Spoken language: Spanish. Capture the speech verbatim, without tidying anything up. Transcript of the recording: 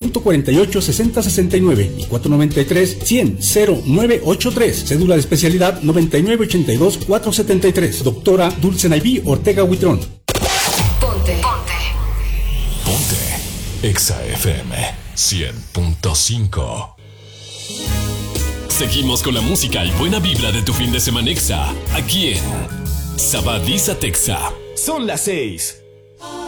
cuatro ocho, seis cero seis nueve y cuatro nueve tres, cien, cero nueve ocho tres. Cédula de especialidad noventa y nueve ochenta y dos, cuatrocientos setenta y tres. Doctora Dulce Naibí Ortega Huitrón. Ponte. Ponte. Ponte. Exa F M cien punto cinco. Seguimos con la música y buena vibra de tu fin de semana Exa, aquí en Sabadiza Texa. Son las seis